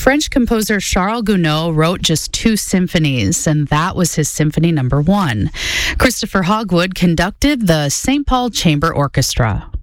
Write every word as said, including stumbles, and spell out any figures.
French composer Charles Gounod wrote just two symphonies, and that was his Symphony Number One. Christopher Hogwood conducted the Saint Paul Chamber Orchestra.